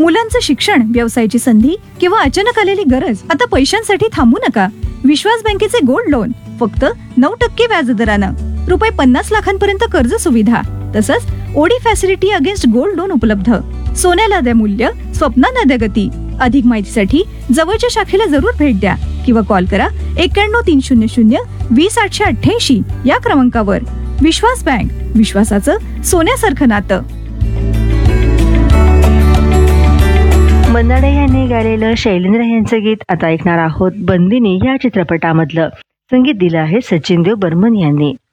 मुलांचं शिक्षण, व्यवसायाची संधी किंवा अचानक आलेली गरज, आता पैशांसाठी थांबू नका. विश्वास बँकेचे गोल्ड लोन फक्त 9% व्याजदरानं. रुपये 50 लाखांपर्यंत कर्ज सुविधा, तसंच OD facility against gold loan उपलब्ध. सोन्याला द्या मूल्य, स्वप्नांना द्या गती. अधिक माहितीसाठी जवळच्या शाखेला जरूर भेट द्या किंवा कॉल करा 91-300-20-888 या क्रमांकावर. विश्वास बँक, विश्वासाचं सोन्यासारखं नातं. मन्नाडे यांनी गायलेलं शैलेंद्र यांचं गीत आता ऐकणार आहोत. बंदिनी या चित्रपटामधलं. संगीत दिलं आहे सचिन देव बर्मन यांनी.